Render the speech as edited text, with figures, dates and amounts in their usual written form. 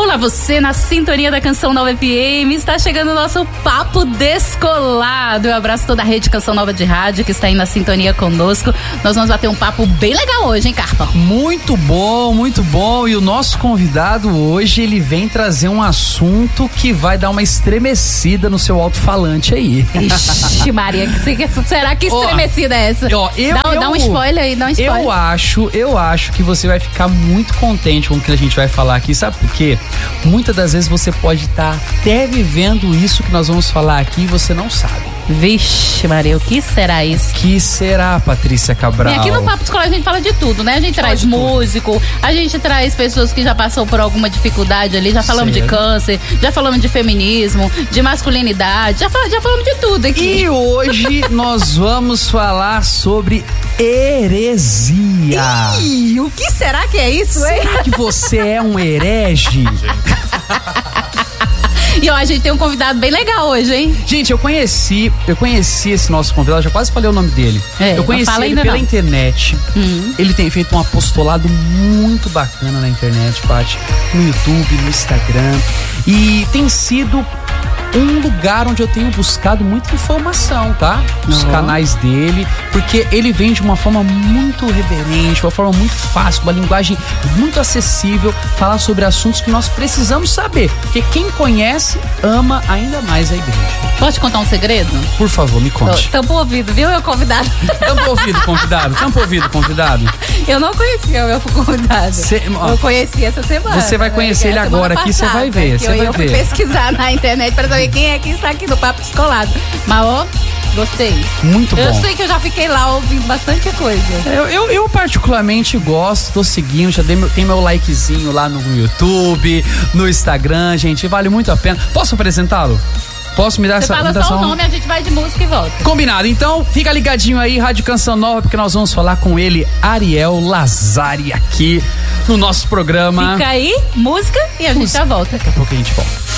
Olá, você na sintonia da Canção Nova FM. Está chegando o nosso Papo Descolado. Eu abraço toda a rede Canção Nova de Rádio que está aí na sintonia conosco. Nós vamos bater um papo bem legal hoje, hein, Carpa? Muito bom, muito bom. E o nosso convidado hoje, ele vem trazer um assunto que vai dar uma estremecida no seu alto-falante aí. Ixi, Maria, será que estremecida é essa? Dá um spoiler aí, dá um spoiler. Eu acho que você vai ficar muito contente com o que a gente vai falar aqui. Sabe por quê? Muitas das vezes você pode estar até vivendo isso que nós vamos falar aqui e você não sabe. Vixe, Maria, o que será isso? O que será, Patrícia Cabral? E aqui no Papo Escolar a gente fala de tudo, né? A gente traz músico, a gente traz pessoas que já passou por alguma dificuldade ali, já falamos de câncer, já falamos de feminismo, de masculinidade, já falamos de tudo aqui. E hoje nós vamos falar sobre heresia. Ih, o que será que é isso, hein? Será que você é um herege? E ó, a gente tem um convidado bem legal hoje, hein? Gente, eu conheci esse nosso convidado, já quase falei o nome dele. Eu conheci ele pela internet. Ele tem feito um apostolado muito bacana na internet, Paty. No YouTube, no Instagram. E tem sido um lugar onde eu tenho buscado muita informação, tá? Nos canais dele, porque ele vem de uma forma muito reverente, uma forma muito fácil, uma linguagem muito acessível, falar sobre assuntos que nós precisamos saber, porque quem conhece, ama ainda mais a igreja. Posso te contar um segredo? Por favor, me conte. Tampa o ouvido, viu, meu convidado? Tampa o ouvido, convidado. Tampa o ouvido, convidado. Eu não conhecia o meu convidado. Eu conheci essa semana. Você vai conhecer ele agora aqui, você vai ver. Eu fui pesquisar na internet pra saber quem é que está aqui no Papo Descolado. Mas ó, gostei. Muito bom. Eu sei que eu já fiquei lá ouvindo bastante coisa. Eu particularmente gosto, tô seguindo, já tem meu likezinho lá no YouTube, no Instagram, gente, vale muito a pena. Posso apresentá-lo? Posso me dar essa apresentação? Você fala só o nome, a gente vai de música e volta. Combinado, então fica ligadinho aí, Rádio Canção Nova, porque nós vamos falar com ele, Ariel Lazari, aqui no nosso programa. Fica aí, música e a gente já volta. Daqui a pouco a gente volta.